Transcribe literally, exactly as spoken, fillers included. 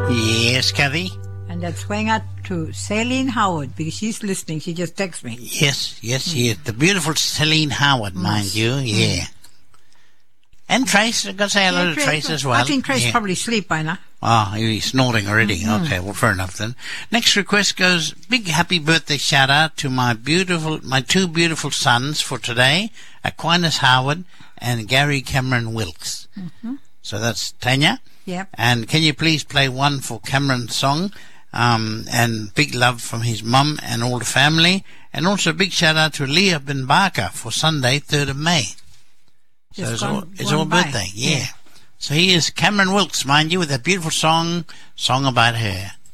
Yes, Kathy? And that's going out to Celine Howard, because she's listening. She just texted me. Yes, yes, mm. yes. The beautiful Celine Howard, mm. mind you, yeah. Mm. And Trace, I've got to say hello yeah, to Trace as well. I think Trace yeah. probably asleep by now. Ah, oh, he's snoring already. Mm-hmm. Okay, well, fair enough then. Next request goes, big happy birthday shout out to my beautiful, my two beautiful sons for today, Aquinas Howard and Gary Cameron Wilkes. Mm-hmm. So that's Tanya. Yep. And can you please play one for Cameron's song? Um, and big love from his mum and all the family. And also a big shout out to Leah Ben Barker for Sunday, third of May. So Just it's gone, all, it's all birthday, yeah. yeah. So here's Cameron Wilkes, mind you, with that beautiful song, Song About Her.